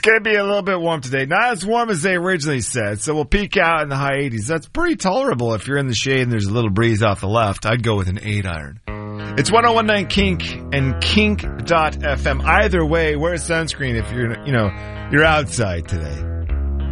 going to be a little bit warm today. Not as warm as they originally said, so we'll peak out in the high 80s. That's pretty tolerable if you're in the shade and there's a little breeze off the left. I'd go with an 8-iron. It's 101.9 Kink and Kink.FM. Either way, wear sunscreen if you're outside today.